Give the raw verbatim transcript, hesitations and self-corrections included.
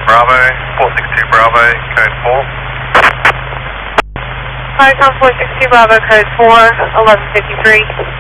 Bravo, four six two Bravo, code four. Viacom four six two Bravo, code four, eleven fifty-three.